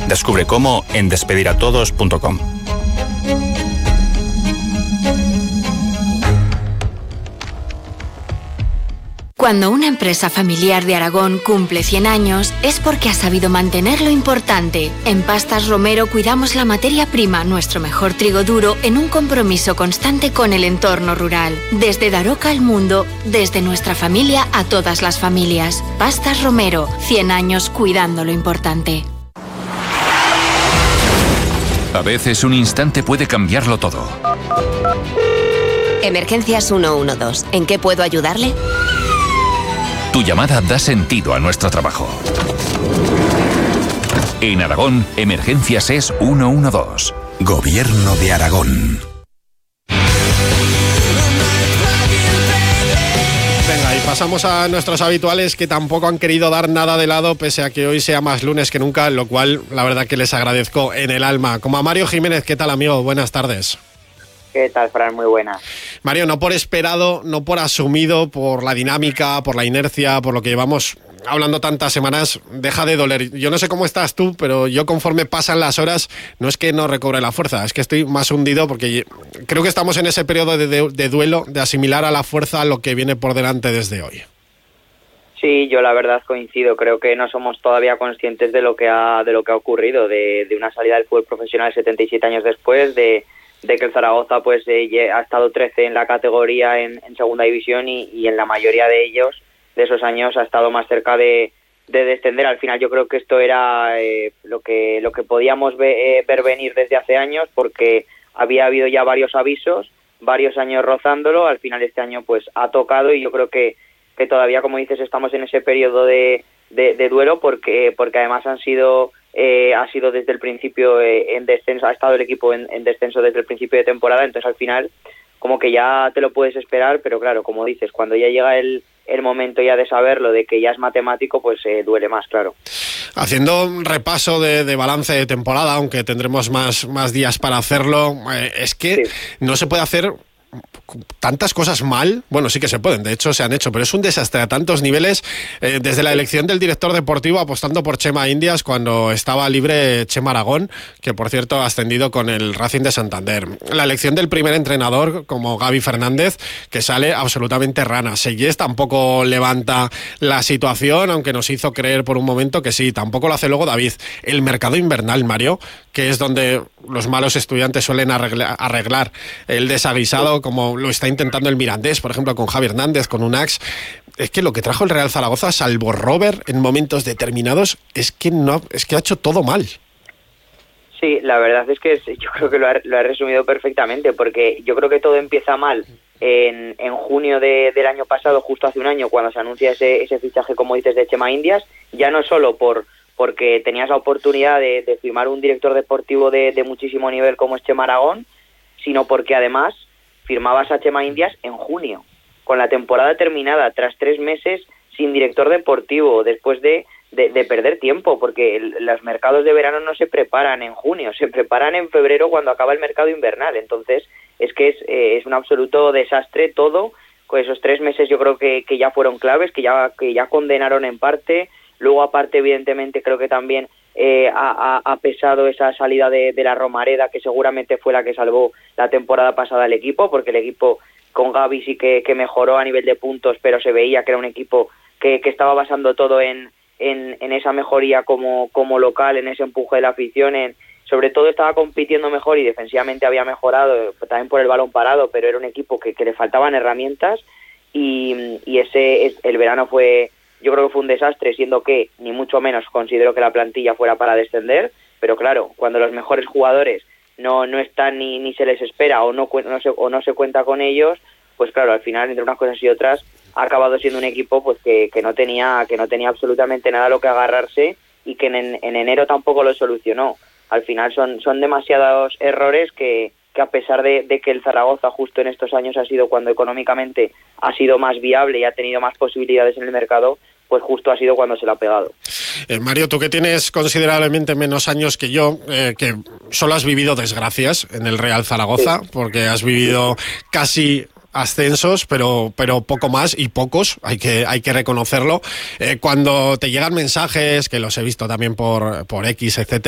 Descubre cómo en despediratodos.com. Cuando una empresa familiar de Aragón cumple 100 años, es porque ha sabido mantener lo importante. En Pastas Romero cuidamos la materia prima, nuestro mejor trigo duro, en un compromiso constante con el entorno rural. Desde Daroca al mundo, desde nuestra familia a todas las familias. Pastas Romero, 100 años cuidando lo importante. A veces un instante puede cambiarlo todo. Emergencias 112. ¿En qué puedo ayudarle? Tu llamada da sentido a nuestro trabajo. En Aragón, Emergencias es 112. Gobierno de Aragón. Venga, y pasamos a nuestros habituales que tampoco han querido dar nada de lado, pese a que hoy sea más lunes que nunca, lo cual la verdad que les agradezco en el alma. Como a Mario Jiménez, ¿qué tal, amigo? Buenas tardes. ¿Qué tal, Fran? Muy buena. Mario, no por esperado, no por asumido, por la dinámica, por la inercia, por lo que llevamos hablando tantas semanas, deja de doler. Yo no sé cómo estás tú, pero yo conforme pasan las horas, no es que no recobre la fuerza, es que estoy más hundido porque creo que estamos en ese periodo de duelo, de asimilar a la fuerza lo que viene por delante desde hoy. Sí, yo la verdad coincido. Creo que no somos todavía conscientes de lo que ha ocurrido, de una salida del fútbol profesional 77 años después, de que el Zaragoza pues ha estado 13 en la categoría en segunda división y en la mayoría de ellos, de esos años, ha estado más cerca de descender. Al final yo creo que esto era lo que podíamos ver venir desde hace años, porque había habido ya varios avisos, varios años rozándolo. Al final este año pues ha tocado, y yo creo que todavía, como dices, estamos en ese periodo de duelo, porque además ha sido desde el principio en descenso, ha estado el equipo en descenso desde el principio de temporada. Entonces al final como que ya te lo puedes esperar, pero claro, como dices, cuando ya llega el momento ya de saberlo, de que ya es matemático, pues duele más, claro. Haciendo un repaso de balance de temporada, aunque tendremos más días para hacerlo, es que sí, no se puede hacer tantas cosas mal. Bueno, sí que se pueden, de hecho se han hecho, pero es un desastre a tantos niveles, desde la elección del director deportivo apostando por Chema Indias cuando estaba libre Chema Aragón, que por cierto ha ascendido con el Racing de Santander, la elección del primer entrenador como Gaby Fernández, que sale absolutamente rana. Seyés tampoco levanta la situación, aunque nos hizo creer por un momento que sí, tampoco lo hace luego David. El mercado invernal, Mario, que es donde los malos estudiantes suelen arreglar el desaguisado, como lo está intentando el Mirandés, por ejemplo, con Javi Hernández, con Unax. Es que lo que trajo el Real Zaragoza, salvo Robert en momentos determinados, es que ha hecho todo mal. Sí, la verdad es que yo creo que lo ha resumido perfectamente, porque yo creo que todo empieza mal en junio del año pasado, justo hace un año, cuando se anuncia ese fichaje, como dices, de Chema Indias, ya no solo porque tenías la oportunidad de firmar un director deportivo de muchísimo nivel como es Chema Aragón, sino porque además firmabas a Chema Indias en junio, con la temporada terminada, tras 3 meses sin director deportivo, después de perder tiempo, porque los mercados de verano no se preparan en junio, se preparan en febrero cuando acaba el mercado invernal. Entonces es que es un absoluto desastre todo. Con esos 3 meses yo creo que ya fueron claves, que ya condenaron en parte. Luego, aparte, evidentemente, creo que también ha pesado esa salida de la Romareda, que seguramente fue la que salvó la temporada pasada al equipo, porque el equipo con Gavi sí que mejoró a nivel de puntos, pero se veía que era un equipo que estaba basando todo en esa mejoría como local, en ese empuje de la afición, sobre todo estaba compitiendo mejor y defensivamente había mejorado, también por el balón parado, pero era un equipo que le faltaban herramientas, y el verano yo creo que fue un desastre, siendo que ni mucho menos considero que la plantilla fuera para descender, pero claro, cuando los mejores jugadores no están ni se les espera o no se cuenta con ellos, pues claro, al final, entre unas cosas y otras, ha acabado siendo un equipo pues que no tenía absolutamente nada a lo que agarrarse, y que en enero tampoco lo solucionó. Al final son demasiados errores que a pesar de que el Zaragoza justo en estos años ha sido cuando económicamente ha sido más viable y ha tenido más posibilidades en el mercado, pues justo ha sido cuando se le ha pegado. Mario, tú que tienes considerablemente menos años que yo, que solo has vivido desgracias en el Real Zaragoza, sí, porque has vivido casi ascensos, pero poco más, y pocos, hay que reconocerlo. Cuando te llegan mensajes, que los he visto también por X, etcétera,